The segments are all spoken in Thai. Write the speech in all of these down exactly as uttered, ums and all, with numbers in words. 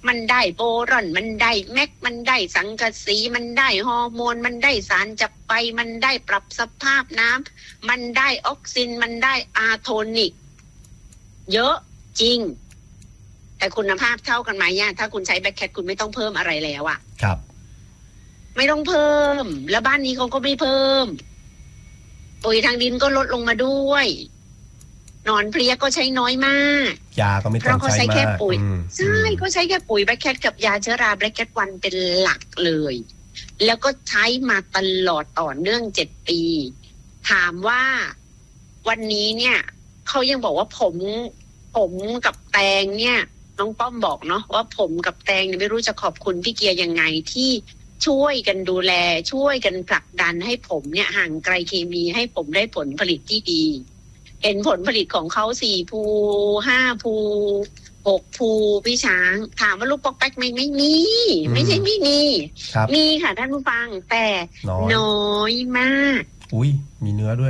มันได้โบรอนมันได้แมกมันได้สังกะสีมันได้ฮอร์โมนมันได้สารจับไปมันได้ปรับสภาพน้ำมันได้ออกซินมันได้อาร์โทนิกเยอะจริงแต่คุณภาพเท่ากันไหมเนี่ยถ้าคุณใช้แบล็คแคทคุณไม่ต้องเพิ่มอะไรแล้วอะครับไม่ต้องเพิ่มแล้วบ้านนี้เขาก็ไม่เพิ่มปุ๋ยทางดินก็ลดลงมาด้วยนอนเพลี้ยก็ใช้น้อยมากยาก็ไม่ต้องใช้มากใช่ก็ใช้แค่ปุ๋ยแบล็คแคทกับยาเชื้อราแบล็คแคทวันเป็นหลักเลยแล้วก็ใช้มาตลอดต่อเนื่องเจ็ดปีถามว่าวันนี้เนี่ยเขายังบอกว่าผมผมกับแตงเนี่ยน้องป้อมบอกเนาะว่าผมกับแตงไม่รู้จะขอบคุณพี่เกียร์ยังไงที่ช่วยกันดูแลช่วยกันผลักดันให้ผมเนี่ยห่างไกลเคมีให้ผมได้ผลผลิตที่ดีเห็นผลผลิตของเขาสี่ภูห้าภูหกภูพี่ช้างถามว่าลูกปอกแป๊กไหมไม่มีไม่ใช่ไม่มีมีค่ะท่านผู้ฟังแต่น้อยมากอุ้ยมีเนื้อด้วย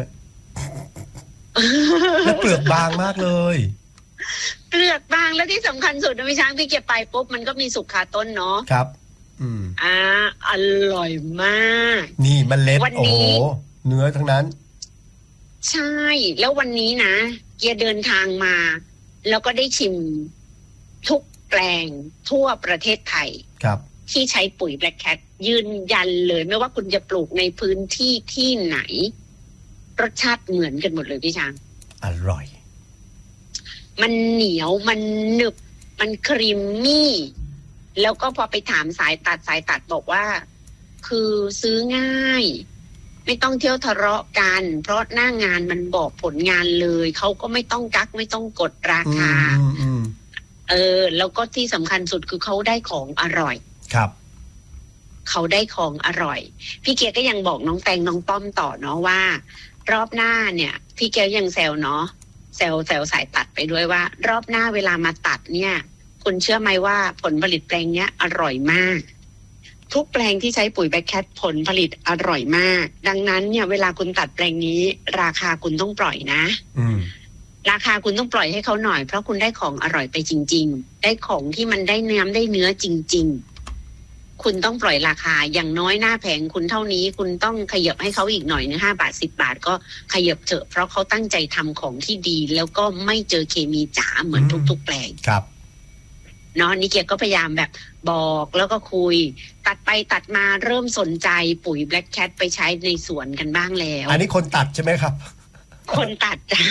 แล้วเปลือกบางมากเลยเปลือกบางแล้วที่สำคัญสุดนะพี่ช้างพี่เก็บไปปุ๊บมันก็มีสุกคาต้นเนาะครับอืมอ่าอร่อยมากนี่มันเล็ดโอ้โหเนื้อทั้งนั้นใช่แล้ววันนี้นะเกียร์เดินทางมาแล้วก็ได้ชิมทุกแปลงทั่วประเทศไทยครับที่ใช้ปุ๋ยแบล็คแคทยืนยันเลยไม่ว่าคุณจะปลูกในพื้นที่ที่ไหนรสชาติเหมือนกันหมดเลยพี่ช้างอร่อยมันเหนียวมันหนึบมันครีมมี่แล้วก็พอไปถามสายตัดสายตัดบอกว่าคือซื้อง่ายไม่ต้องเที่ยวทะเลาะกันเพราะหน้างานมันบอกผลงานเลยเขาก็ไม่ต้องกักไม่ต้องกดราคาเออแล้วก็ที่สำคัญสุดคือเขาได้ของอร่อยครับเขาได้ของอร่อยพี่เกียร์ก็ยังบอกน้องแตงน้องป้อมต่อเนาะว่ารอบหน้าเนี่ยพี่เกียร์ยังแซวเนาะแซวแซวสายตัดไปด้วยว่ารอบหน้าเวลามาตัดเนี่ยคุณเชื่อไหมว่าผลผลิตแปลงเนี้ยอร่อยมากทุกแปลงที่ใช้ปุ๋ยแบล็คแคทผลผลิตอร่อยมากดังนั้นเนี่ยเวลาคุณตัดแปลงนี้ราคาคุณต้องปล่อยนะราคาคุณต้องปล่อยให้เขาหน่อยเพราะคุณได้ของอร่อยไปจริงๆได้ของที่มันได้เนื้อได้เนื้อจริงๆคุณต้องปล่อยราคาอย่างน้อยหน้าแผงคุณเท่านี้คุณต้องขยับให้เขาอีกหน่อยนึงห้าบาทสิบบาทก็ขยับเถอะเพราะเขาตั้งใจทำของที่ดีแล้วก็ไม่เจอเคมีจ๋าเหมือนทุกๆแปลงครับเนาะนี่เกียร์ก็พยายามแบบบอกแล้วก็คุยตัดไปตัดมาเริ่มสนใจปุ๋ยแบล็คแคทไปใช้ในสวนกันบ้างแล้วอันนี้คนตัดใช่ไหมครับคนตัดจ้ะ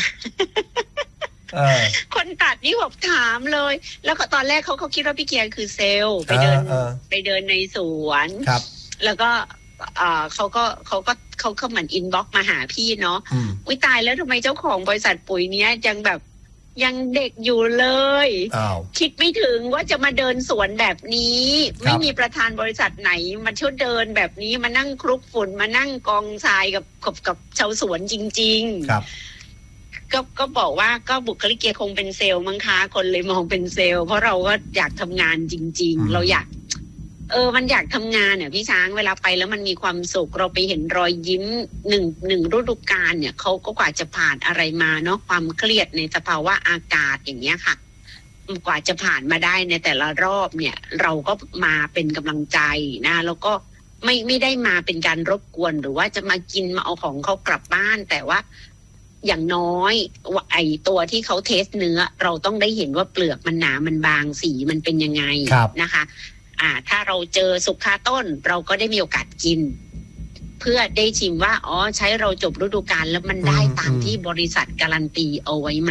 คนตัดนี่ผมถามเลยแล้วก็ตอนแรกเขาเขาคิดว่าพี่เกียร์คือเซลล์ไปเดินไปเดินในสวนครับแล้วก็เขาก็เขาก็เขาก็เหมือนอินบ็อกซ์มาหาพี่เนาะอุ้ยตายแล้วทำไมเจ้าของบริษัทปุ๋ยเนี้ยยังแบบยังเด็กอยู่เลยคิดไม่ถึงว่าจะมาเดินสวนแบบนี้ไม่มีประธานบริษัทไหนมาช่วยเดินแบบนี้มานั่งคลุกฝุ่นมานั่งกองทรายกับกับกับชาวสวนจริงๆครับก็ก็บอกว่าก็บุคลิกเกียร์คงเป็นเซลล์มั้งคะคนเลยมองเป็นเซลล์เพราะเราก็อยากทำงานจริงๆเราอยากเออมันอยากทำงานเนี่ยพี่ช้างเวลาไปแล้วมันมีความสุขเราไปเห็นรอยยิ้มหนึ่งหนึ่งฤดูกาลเนี่ยเขาก็กว่าจะผ่านอะไรมาเนาะความเครียดในสภาวะอากาศอย่างเงี้ยค่ะกว่าจะผ่านมาได้ในแต่ละรอบเนี่ยเราก็มาเป็นกำลังใจนะแล้วก็ไม่ไม่ได้มาเป็นการรบกวนหรือว่าจะมากินมาเอาของเขากลับบ้านแต่ว่าอย่างน้อยไอตัวที่เขาเทสเนื้อเราต้องได้เห็นว่าเปลือกมันหนามันบางสีมันเป็นยังไงนะคะอ่าถ้าเราเจอสุกคาต้นเราก็ได้มีโอกาสกินเพื่อได้ชิมว่าอ๋อใช้เราจบฤดูกาลแล้วมันได้ตามที่บริษัทการันตีเอาไว้ไหม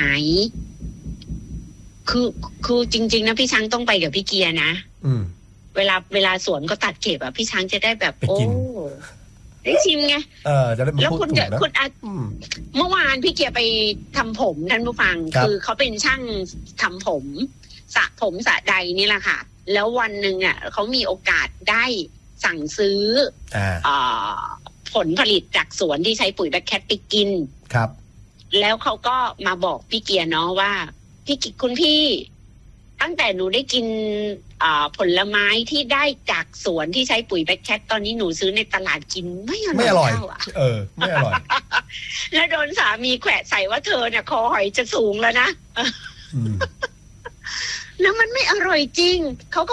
คือคือจริงๆนะพี่ช้างต้องไปกับพี่เกียร์นะเวลาเวลาสวนก็ตัดเก็บอ่ะพี่ช้างจะได้แบบโอ้ได้ชิมไงเออจะได้มาพูดถูกนะแล้วคุณอาเมื่อวานพี่เกียร์ไปทำผมท่านผู้ฟังคือเขาเป็นช่างทำผมสระผมสระใดนี่แหละค่ะแล้ววันหนึ่งอ่ะเขามีโอกาสได้สั่งซื้อผลผลิตจากสวนที่ใช้ปุ๋ยแบล็คแคทไปกินครับแล้วเขาก็มาบอกพี่เกียร์เนาะว่าพี่คุณพี่ตั้งแต่หนูได้กินผลไม้ที่ได้จากสวนที่ใช้ปุ๋ยแบล็คแคทตอนนี้หนูซื้อในตลาดกินไม่อร่อยเท่าอ่ะเออไม่อร่อยแล้วโดนสามีแขวะใส่ว่าเธอเนี่ยคอหอยจะสูงแล้วนะแล้วมันไม่อร่อยจริงเขาก็